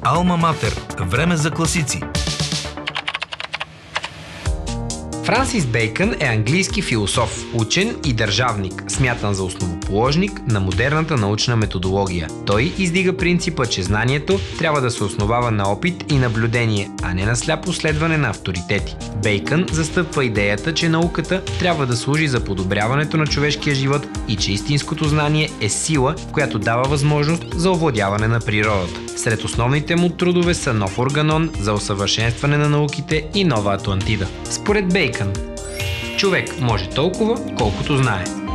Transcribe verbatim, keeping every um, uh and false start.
Алма Матер. Време за класици. Франсис Бейкън е английски философ, учен и държавник, смятан за основоположник на модерната научна методология. Той издига принципа, че знанието трябва да се основава на опит и наблюдение, а не на сляпо следване на авторитети. Бейкън застъпва идеята, че науката трябва да служи за подобряването на човешкия живот и че истинското знание е сила, която дава възможност за овладяване на природата. Сред основните му трудове са Нов органон за усъвършенстване на науките и Нова Атлантида. Според Бейкън, човек може толкова, колкото знае.